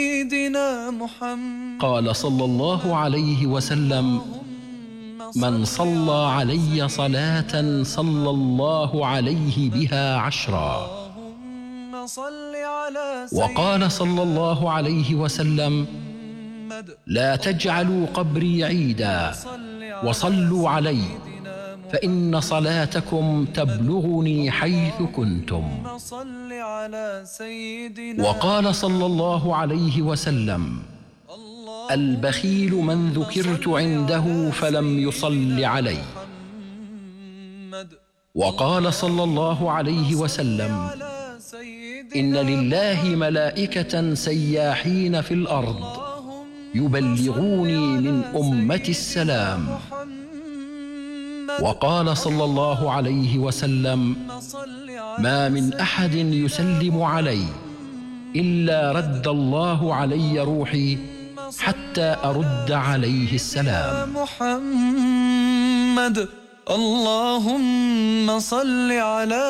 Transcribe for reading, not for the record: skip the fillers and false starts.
سيدنا محمد. قال صلى الله عليه وسلم: من صلى علي صلاة صلى الله عليه بها 10. وقال صلى الله عليه وسلم: لا تجعلوا قبري عيدا وصلوا علي فإن صلاتكم تبلغني حيث كنتم. وقال صلى الله عليه وسلم: البخيل من ذكرت عنده فلم يصل علي. وقال صلى الله عليه وسلم: إن لله ملائكة سياحين في الأرض يبلغوني من أمتي السلام. وقال صلى الله عليه وسلم: ما من أحد يسلم علي إلا رد الله علي روحي حتى أرد عليه السلام. محمد اللهم صل على